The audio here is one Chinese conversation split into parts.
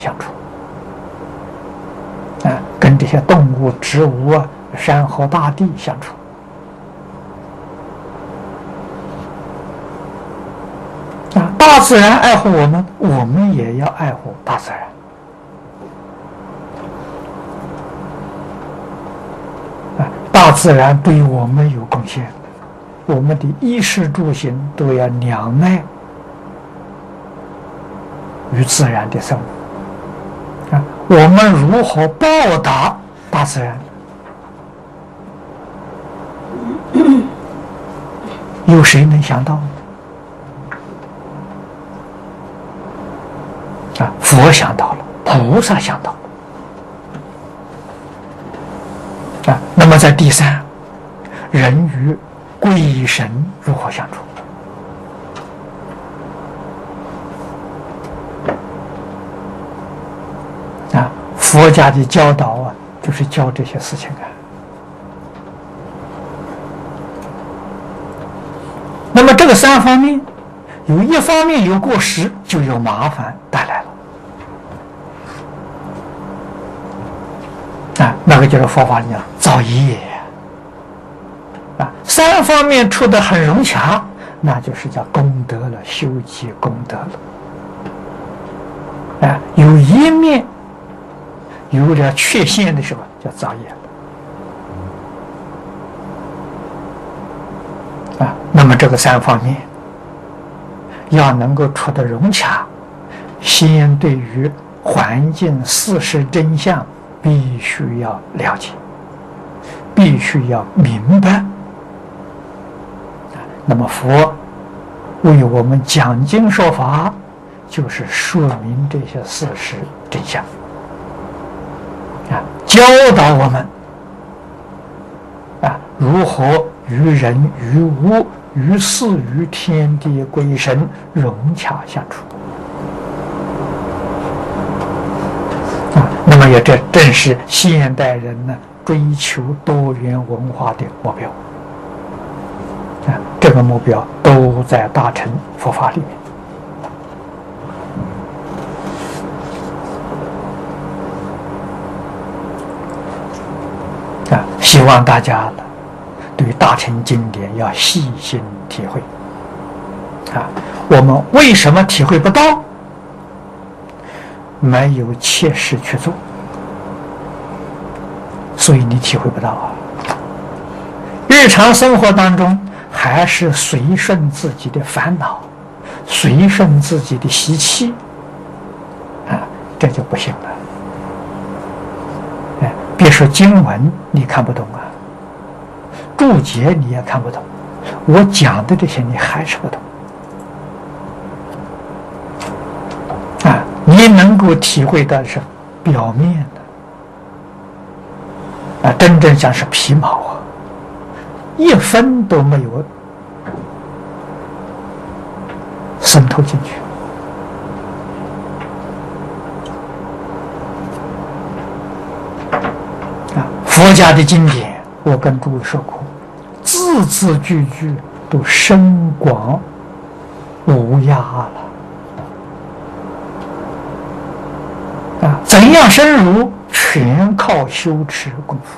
相处，跟这些动物、植物啊、山河大地相处。大自然爱护我们，我们也要爱护大自然。大自然对我们有贡献，我们的衣食住行都要仰赖与自然的生物。我们如何报答大自然？有谁能想到呢？佛想到了，菩萨想到了。那么在第三，人与鬼神如何相处？佛家的教导就是教这些事情。那么这个三方面，有一方面有过失，就有麻烦带来了。那个就是佛法里讲造业。三方面处得很融洽，那就是叫功德了，修积功德了。有一面有了缺陷的时候，叫造业了。那么这个三方面要能够处得融洽，先对于环境事实真相必须要了解，必须要明白。那么佛为我们讲经说法，就是说明这些事实真相，教导我们如何与人、与物、与事、与天地鬼神融洽相处。那么也这正是现代人呢追求多元文化的目标。这个目标都在大乘佛法里面。希望大家对大乘经典要细心体会。我们为什么体会不到？没有切实去做，所以你体会不到日常生活当中还是随顺自己的烦恼，随顺自己的习气，这就不行了。别说经文你看不懂注解你也看不懂，我讲的这些你还是不懂。你能够体会到的是表面的，真正像是皮毛一分都没有渗透进去。佛家的经典，我跟诸位说过，字字句句都深广无涯了。怎样深入，全靠修持功夫。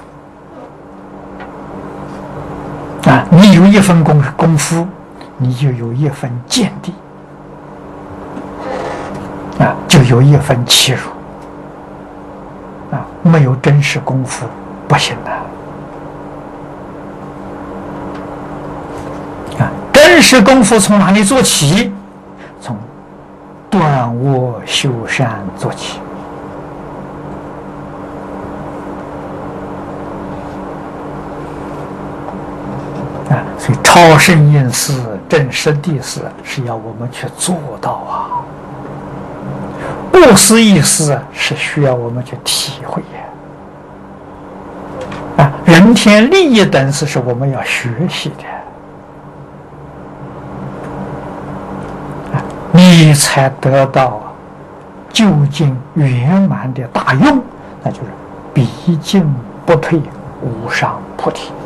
你有一分功夫，你就有一分见地，就有一分契入。没有真实功夫不行真实功夫从哪里做起？从断恶修善做起。所以超胜因事、正实地事是要我们去做到不思议事是需要我们去体会人天利益等事是我们要学习的，你才得到究竟圆满的大用，那就是毕竟不退无上菩提。